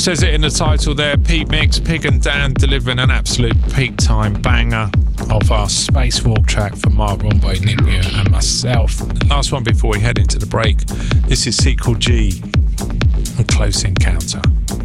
Says it in the title there, Pete Mix, Pig and Dan delivering an absolute peak time banger of our Spacewalk track for Mark Romboy, Nitya and myself. Last one before we head into the break. This is Sequel G and Close Encounter.